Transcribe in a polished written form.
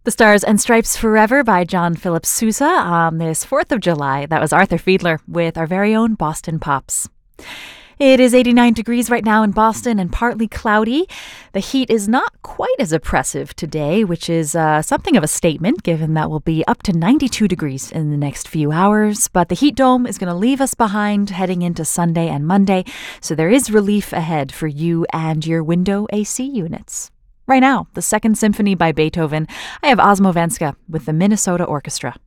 The Stars and Stripes Forever by John Philip Sousa on this 4th of July. That was Arthur Fiedler with our very own Boston Pops. It is 89 degrees right now in Boston and partly cloudy. The heat is not quite as oppressive today, which is something of a statement given that we'll be up to 92 degrees in the next few hours. But the heat dome is going to leave us behind heading into Sunday and Monday, so there is relief ahead for you and your window AC units. Right now, the Second Symphony by Beethoven. I have Osmo Venska with the Minnesota Orchestra.